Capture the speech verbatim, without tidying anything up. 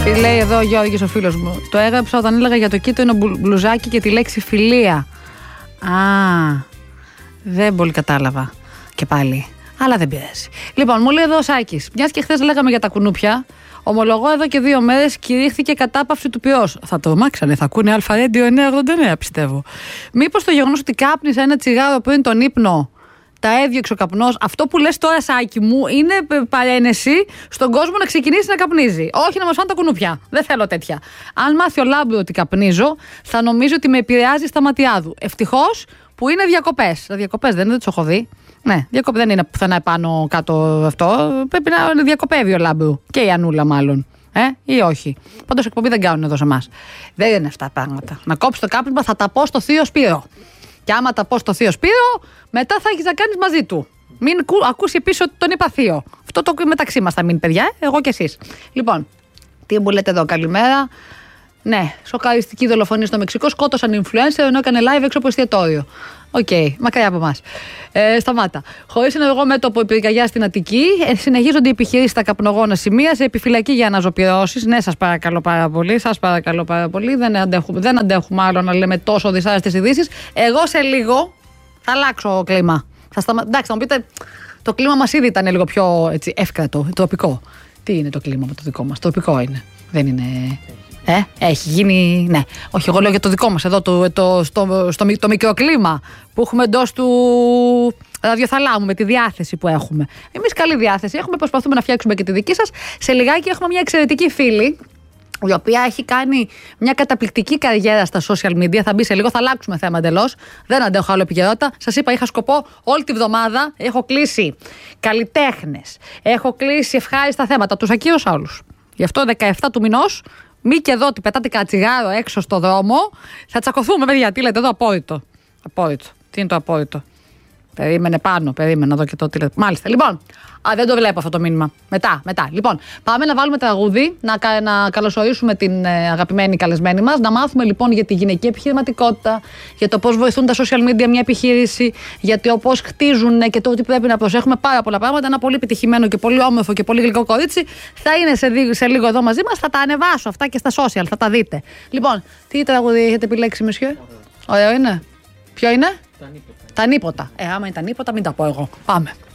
Τι λέει εδώ ο Γιώργης ο φίλος μου. Το έγραψα όταν έλεγα για το κίτρινο μπλουζάκι και τη λέξη φιλία. Α, δεν πολύ κατάλαβα και πάλι. Αλλά δεν πειράζει. Λοιπόν, μου λέει εδώ ο Σάκης. Μιας και χθες λέγαμε για τα κουνούπια, ομολογώ εδώ και δύο μέρες κηρύχθηκε κατάπαυση του πυρός. Θα το μάξανε, θα ακούνε Αλφα Radio εννιακόσια ογδόντα εννέα, πιστεύω. Μήπως το γεγονός ότι κάπνισε ένα τσιγάρο πριν τον ύπνο τα έδιωξε ο καπνός, αυτό που λες τώρα, Σάκη μου, είναι παρένεση στον κόσμο να ξεκινήσει να καπνίζει. Όχι να μας φάνε τα κουνούπια. Δεν θέλω τέτοια. Αν μάθει ο Λάμπρο ότι καπνίζω, θα νομίζει ότι με επηρεάζει στα ματιά του. Ευτυχώς που είναι διακοπές. Τα διακοπές δεν είναι, δεν τους έχω δει. Ναι, διακοπές δεν είναι πουθενά επάνω κάτω αυτό. Πρέπει να διακοπεύει ο Λάμπρο. Και η Ανούλα, μάλλον. Ε, ή όχι. Πάντως εκπομπή δεν κάνουν εδώ σε εμάς. Δεν είναι αυτά τα πράγματα. Να κόψει το κάπνισμα, θα τα πω στο θείο Σπύρο. Και άμα τα πω στο θείο Σπύρο, μετά θα έχεις να κάνεις μαζί του. Μην ακούσει επίσης ότι τον είπα θείο. Αυτό το μεταξύ μας θα μείνει, παιδιά, εγώ και εσείς. Λοιπόν, τι μου λέτε εδώ, καλημέρα. Ναι, σοκαριστική δολοφονία στο Μεξικό. Σκότωσαν influencer ενώ έκανε live έξω από εστιατόριο. Οκ, okay, μακριά από εμάς. Ε, σταμάτα. Χωρίς ενεργό μέτωπο η πυρκαγιά στην Αττική, ε, συνεχίζονται οι επιχειρήσεις στα καπνογόνα σημεία σε επιφυλακή για αναζωπυρώσεις. Ναι, σας παρακαλώ πάρα πολύ. Σας παρακαλώ πάρα πολύ. Δεν αντέχουμε, δεν αντέχουμε άλλο να λέμε τόσο δυσάρεστες ειδήσεις. Εγώ σε λίγο θα αλλάξω κλίμα. Θα σταμα... Εντάξει, θα μου πείτε, το κλίμα μας ήδη ήταν λίγο πιο έτσι, εύκρατο, τροπικό. Τι είναι το κλίμα με το δικό μας? Τροπικό είναι. Δεν είναι. Ε, έχει γίνει. Ναι, όχι, εγώ λέω για το δικό μας εδώ, το, το, στο, στο, το μικροκλίμα που έχουμε εντός του ραδιοθαλάμου, με τη διάθεση που έχουμε. Εμείς καλή διάθεση έχουμε, προσπαθούμε να φτιάξουμε και τη δική σας. Σε λιγάκι έχουμε μια εξαιρετική φίλη, η οποία έχει κάνει μια καταπληκτική καριέρα στα social media. Θα μπει σε λίγο, θα αλλάξουμε θέμα εντελώς. Δεν αντέχω άλλο επικαιρότητα. Σας είπα, είχα σκοπό όλη τη βδομάδα. Έχω κλείσει καλλιτέχνες. Έχω κλείσει ευχάριστα θέματα. Τους ακύρωσα όλους. Γι' αυτό δεκαεφτά του μηνός. Μη και εδώ ότι πετάτε κανένα τσιγάρο έξω στο δρόμο. Θα τσακωθούμε, παιδιά. Τι λέτε εδώ, απόρριτο. Απόρριτο. Τι είναι το απόρριτο? Περίμενε πάνω, περίμενε εδώ και το τι λέτε. Μάλιστα. Λοιπόν, α, δεν το βλέπω αυτό το μήνυμα. Μετά, μετά. Λοιπόν, πάμε να βάλουμε τραγούδι, να, να καλωσορίσουμε την ε, αγαπημένη καλεσμένη μας, να μάθουμε λοιπόν για τη γυναική επιχειρηματικότητα, για το πώς βοηθούν τα social media μια επιχείρηση, για το πώς χτίζουν και το ότι πρέπει να προσέχουμε πάρα πολλά πράγματα. Ένα πολύ επιτυχημένο και πολύ όμορφο και πολύ γλυκό κορίτσι θα είναι σε, σε λίγο εδώ μαζί μας. Θα τα ανεβάσω αυτά και στα social, θα τα δείτε. Λοιπόν, τι τραγούδι έχετε επιλέξει, Μεσιέ? Ωραίο είναι. Ποιο είναι? Τα νύποτα. Ε, άμα είναι τα νύποτα, μην τα πω εγώ. Πάμε.